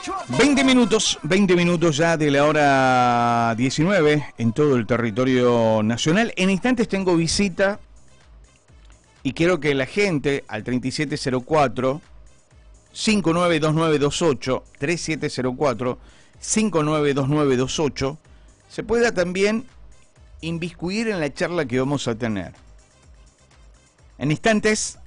20 minutos ya de la hora 19 en todo el territorio nacional. En instantes tengo visita y quiero que la gente al 3704 592928 3704 592928 se pueda también inviscuir en la charla que vamos a tener. En instantes